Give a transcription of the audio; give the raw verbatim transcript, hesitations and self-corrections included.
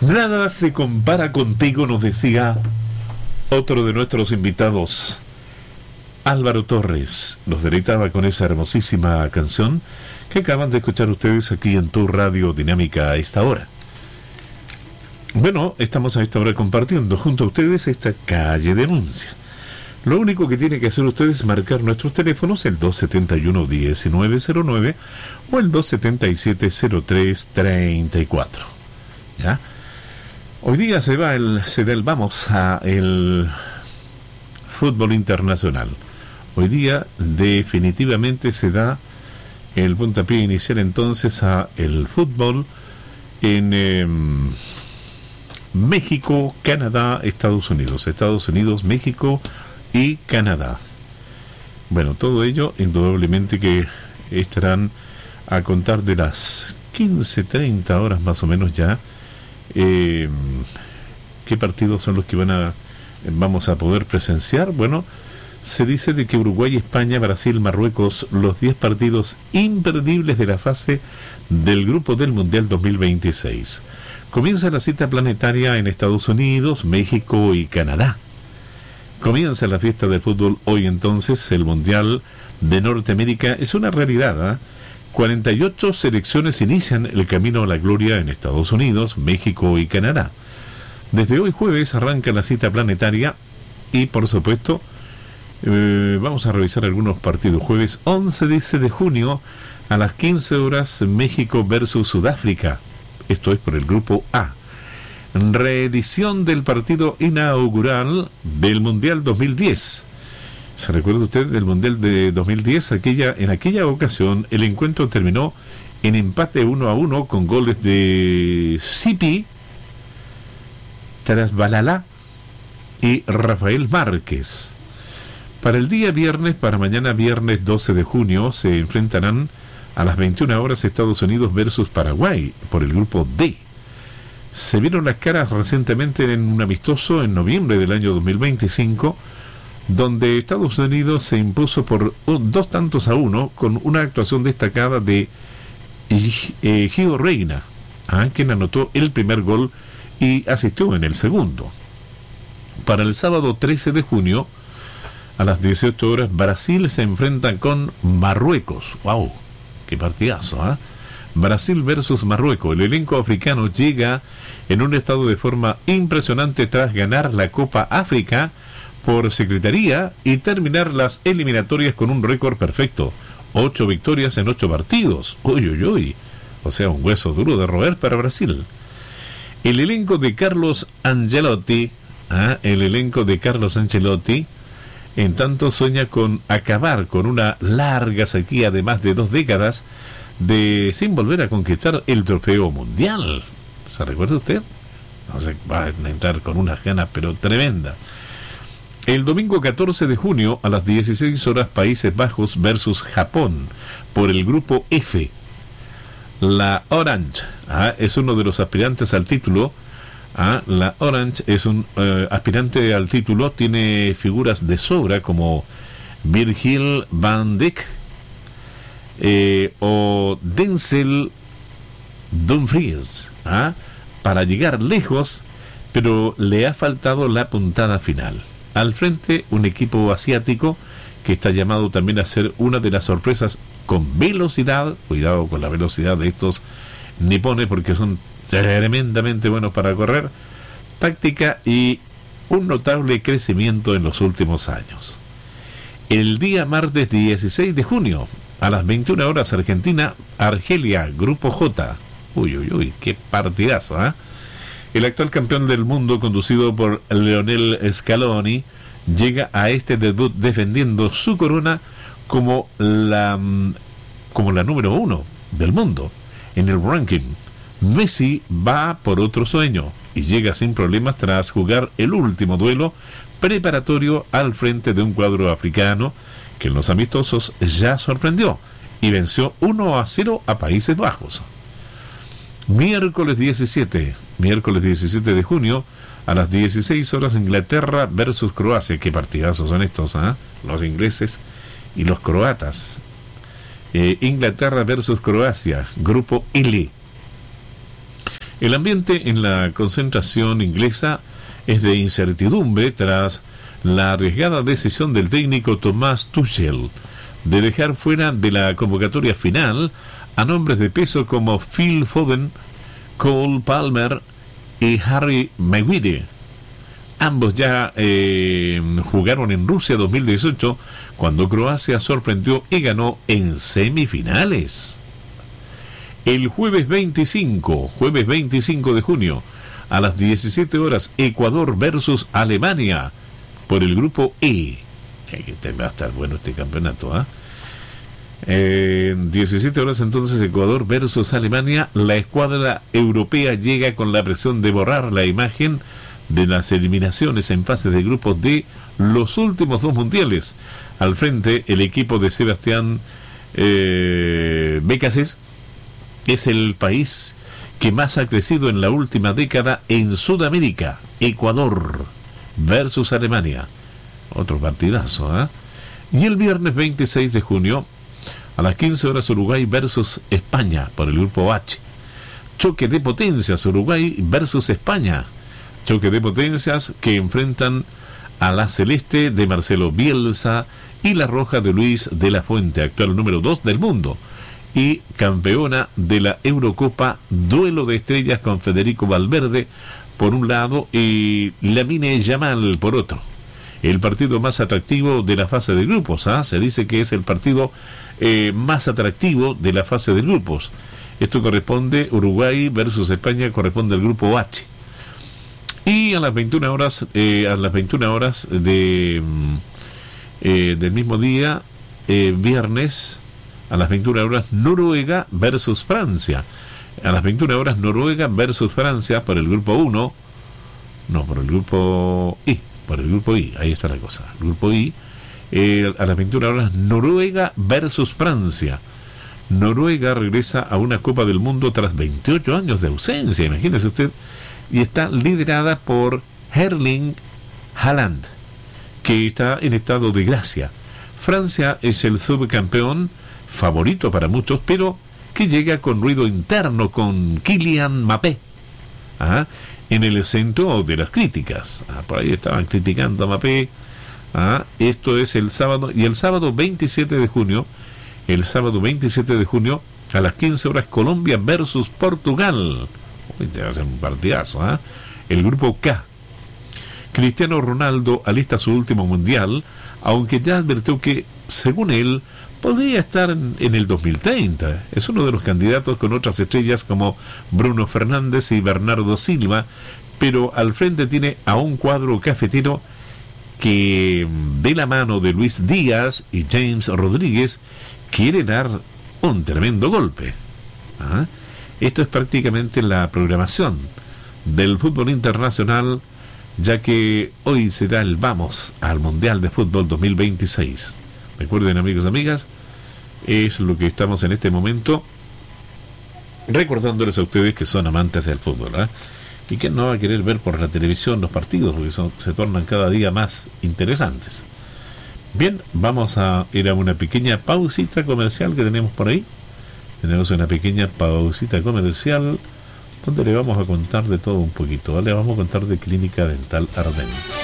Nada se compara contigo, nos decía otro de nuestros invitados, Álvaro Torres. Nos deleitaba con esa hermosísima canción que acaban de escuchar ustedes aquí en tu Radio Dinámica a esta hora. Bueno, estamos a esta hora compartiendo junto a ustedes esta calle denuncia. Lo único que tiene que hacer ustedes es marcar nuestros teléfonos, el dos setenta y uno, diecinueve cero nueve o el dos setenta y siete, cero tres, treinta y cuatro. ¿Ya? Hoy día se va el, se da el vamos a el fútbol internacional. Hoy día definitivamente se da el puntapié inicial entonces a el fútbol en eh, México, Canadá, Estados Unidos. Estados Unidos, México y Canadá. Bueno, todo ello indudablemente que estarán a contar de las quince, treinta horas más o menos ya. Eh, ¿Qué partidos son los que van a vamos a poder presenciar? Bueno, se dice de que Uruguay, España, Brasil, Marruecos, los diez partidos imperdibles de la fase del grupo del Mundial dos mil veintiséis. Comienza la cita planetaria en Estados Unidos, México y Canadá. Comienza la fiesta del fútbol hoy entonces. El Mundial de Norteamérica es una realidad, ¿eh? cuarenta y ocho selecciones inician el camino a la gloria en Estados Unidos, México y Canadá. Desde hoy jueves arranca la cita planetaria y por supuesto eh, vamos a revisar algunos partidos. Jueves once de junio a las quince horas, México versus Sudáfrica. Esto es por el grupo A. Reedición del partido inaugural del Mundial dos mil diez. ¿Se recuerda usted del Mundial de dos mil diez? Aquella, en aquella ocasión el encuentro terminó en empate uno a uno con goles de Sipi, Trasbalala y Rafael Márquez. Para el día viernes, para mañana viernes doce de junio, se enfrentarán a las veintiuna horas Estados Unidos versus Paraguay por el grupo D. Se vieron las caras recientemente en un amistoso en noviembre del año dos mil veinticinco, donde Estados Unidos se impuso por un, dos tantos a uno con una actuación destacada de eh, Gio Reyna, ¿ah? quien anotó el primer gol y asistió en el segundo. Para el sábado trece de junio, a las dieciocho horas, Brasil se enfrenta con Marruecos. ¡Wow! ¡Qué partidazo! ¿eh? Brasil versus Marruecos. El elenco africano llega en un estado de forma impresionante tras ganar la Copa África por secretaría y terminar las eliminatorias con un récord perfecto. Ocho victorias en ocho partidos. Uy, uy, uy. O sea, un hueso duro de roer para Brasil. El elenco de Carlos Ancelotti, ¿ah? el elenco de Carlos Ancelotti, en tanto sueña con acabar con una larga sequía de más de dos décadas de sin volver a conquistar el trofeo mundial. ¿Se recuerda usted? No sé, va a entrar con unas ganas pero tremenda. El domingo catorce de junio a las dieciséis horas, Países Bajos versus Japón por el grupo F. La Orange ¿ah? es uno de los aspirantes al título. ¿ah? La Orange es un eh, aspirante al título, tiene figuras de sobra como Virgil van Dijk eh, o Denzel Dumfries ¿ah? para llegar lejos, pero le ha faltado la puntada final. Al frente, un equipo asiático que está llamado también a ser una de las sorpresas con velocidad. Cuidado con la velocidad de estos nipones porque son tremendamente buenos para correr, táctica y un notable crecimiento en los últimos años. El día martes dieciséis de junio a las veintiuna horas, Argentina, Argelia, Grupo J. Uy, uy, uy, qué partidazo, ¿eh? El actual campeón del mundo, conducido por Lionel Scaloni, llega a este debut defendiendo su corona como la, como la número uno del mundo en el ranking. Messi va por otro sueño y llega sin problemas tras jugar el último duelo preparatorio al frente de un cuadro africano que en los amistosos ya sorprendió y venció uno a cero a Países Bajos. Miércoles diecisiete, miércoles diecisiete de junio, a las dieciséis horas, Inglaterra versus Croacia. Qué partidazos son estos, ¿eh? Los ingleses y los croatas. Eh, Inglaterra versus Croacia, grupo L. El ambiente en la concentración inglesa es de incertidumbre tras la arriesgada decisión del técnico Thomas Tuchel de dejar fuera de la convocatoria final a nombres de peso como Phil Foden, Cole Palmer y Harry Maguire. Ambos ya eh, jugaron en Rusia dos mil dieciocho, cuando Croacia sorprendió y ganó en semifinales. El jueves veinticinco, jueves veinticinco de junio, a las diecisiete horas, Ecuador versus Alemania por el grupo E. Eh, va a estar bueno este campeonato, ¿ah? ¿eh? Eh, diecisiete horas entonces, Ecuador versus Alemania. La escuadra europea llega con la presión de borrar la imagen de las eliminaciones en fases de grupos de los últimos dos mundiales. Al frente, el equipo de Sebastián eh, Becasés es el país que más ha crecido en la última década en Sudamérica. Ecuador versus Alemania. Otro partidazo, ¿eh? Y el viernes veintiséis de junio, a las quince horas, Uruguay versus España por el grupo H. Choque de potencias, Uruguay versus España. Choque de potencias que enfrentan a la celeste de Marcelo Bielsa y la roja de Luis de la Fuente, actual número dos del mundo y campeona de la Eurocopa. Duelo de estrellas con Federico Valverde por un lado y Lamine Yamal por otro. El partido más atractivo de la fase de grupos, ¿ah? Se dice que es el partido eh, más atractivo de la fase de grupos. Esto corresponde, Uruguay versus España corresponde al grupo H. Y a las veintiuna horas, eh, a las veintiuna horas de eh, del mismo día, eh, viernes, a las veintiuna horas, Noruega versus Francia. A las veintiuna horas, Noruega versus Francia por el grupo uno. No, por el grupo I. Por el grupo I, ahí está la cosa. El grupo I, eh, a las veintiuna horas, Noruega versus Francia. Noruega regresa a una Copa del Mundo tras veintiocho años de ausencia, imagínese usted. Y está liderada por Erling Haaland, que está en estado de gracia. Francia es el subcampeón, favorito para muchos, pero que llega con ruido interno con Kylian Mbappé, ¿ah? en el centro de las críticas. Ah, por ahí estaban criticando a Mbappé. ¿ah? Esto es el sábado, y el sábado veintisiete de junio, el sábado veintisiete de junio, a las quince horas, Colombia versus Portugal. Uy, te va a hacer un partidazo, ¿ah? El grupo K. Cristiano Ronaldo alista su último mundial, aunque ya advirtió que, según él, podría estar en, en el dos mil treinta. Es uno de los candidatos con otras estrellas como Bruno Fernández y Bernardo Silva, pero al frente tiene a un cuadro cafetero que, de la mano de Luis Díaz y James Rodríguez, quiere dar un tremendo golpe. ¿Ah? Esto es prácticamente la programación del fútbol internacional, ya que hoy se da el vamos al Mundial de Fútbol dos mil veintiséis. Recuerden, amigos y amigas, es lo que estamos en este momento recordándoles a ustedes que son amantes del fútbol, ¿eh? Y que no va a querer ver por la televisión los partidos, porque son, se tornan cada día más interesantes. Bien, vamos a ir a una pequeña pausita comercial que tenemos por ahí. Tenemos una pequeña pausita comercial donde le vamos a contar de todo un poquito, ¿vale? Vamos a contar de Clínica Dental Ardente.